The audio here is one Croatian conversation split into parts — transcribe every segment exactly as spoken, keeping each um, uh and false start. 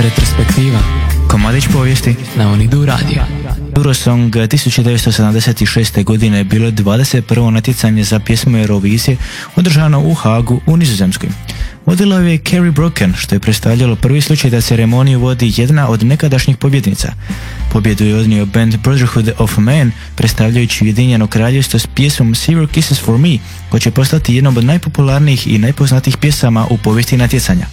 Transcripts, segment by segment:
Retrospektiva. Komadić povijesti na Unidu radio. Eurosong tisuću devetsto sedamdeset šeste. godine je bilo dvadeset prvo natjecanje za pjesmu Eurovizije održano u Hagu u Nizozemskoj. Vodila je Carrie Broken, što je predstavljalo prvi slučaj da ceremoniju vodi jedna od nekadašnjih pobjednica. Pobjedu je odnio band Brotherhood of Man, predstavljajući Ujedinjeno kraljevstvo s pjesmom Zero Kisses for Me, koja će postati jednom od najpopularnijih i najpoznatijih pjesama u povijesti natjecanja.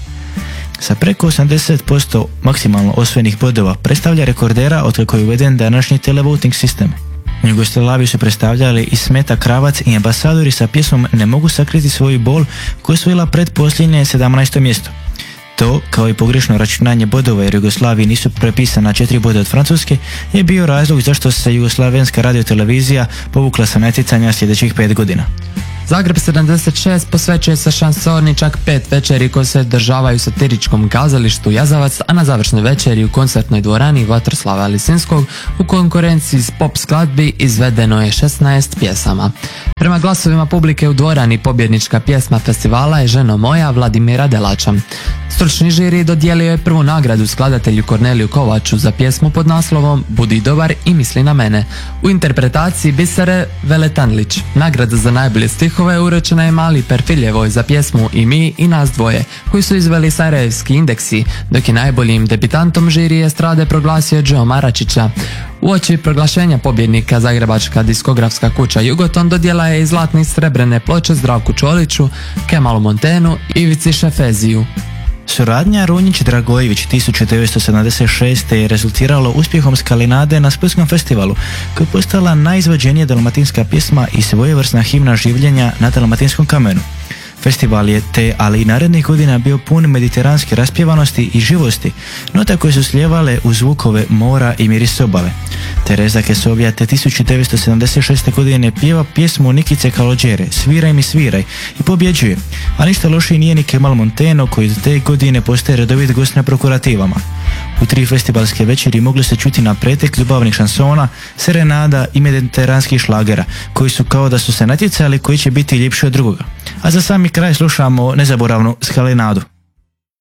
Sa preko osamdeset posto maksimalno osvojenih bodova predstavlja rekordera otkako je uveden današnji televoting sistem. U Jugoslaviji su predstavljali i Smeta Kravac i ambasadori sa pjesmom Ne mogu sakriti svoju bol, koja je osvojila predposljednje sedamnaesto mjesto. To, kao i pogrešno računanje bodova jer Jugoslaviji nisu prepisana četiri boda od Francuske, je bio razlog zašto se Jugoslavenska radiotelevizija povukla sa natjecanja sljedećih pet godina. Zagreb sedamdeset šest posvećuje se šansoni čak pet večeri koje se održavaju u satiričkom kazalištu Jazavac, a na završnoj večeri u koncertnoj dvorani Vatroslava Lisinskog u konkurenciji s pop skladbi izvedeno je šesnaest pjesama. Prema glasovima publike u dvorani pobjednička pjesma festivala je Ženo moja Vladimira Delača. Stručni žiri dodijelio je prvu nagradu skladatelju Korneliju Kovaču za pjesmu pod naslovom Budi dobar i misli na mene. U interpretaciji Bisere Veletanlić. Nagrada za najbolje stihove uručena je Mali Perfiljevoj za pjesmu I mi i nas dvoje, koji su izveli Sarajevski indeksi, dok je najboljim debitantom žiri estrade proglasio Joe Maračića. Uoči proglašenja pobjednika zagrebačka diskografska kuća Jugoton dodjela je i zlatne i srebrene ploče Zdravku Čoliću, Kemalu Montenu i Ivici Šefeziju. Suradnja Runjić-Dragojević tisuću devetsto sedamdeset šeste. je rezultiralo uspjehom Skalinade na Splitskom festivalu, koja je postala najizvođenija dalmatinska pjesma i svojevrsna himna življenja na dalmatinskom kamenu. Festival je te, ali i narednih godina bio pun mediteranske raspjevanosti i živosti, nota koje su slijevale u zvukove mora i miris obale. Tereza Kesovija te tisuću devetsto sedamdeset šeste. godine pjeva pjesmu Nikice Kalođere, Sviraj mi sviraj, i pobjeđuje, a ništa lošiji nije ni Kemal Monteno, koji do te godine postaje redovit gost na prokurativama. U tri festivalske večeri mogli se čuti na pretek ljubavnih šansona, serenada i mediteranskih šlagera, koji su kao da su se natjecali koji će biti ljepši od drugoga. A za sami kraj slušamo nezaboravnu Skalinadu.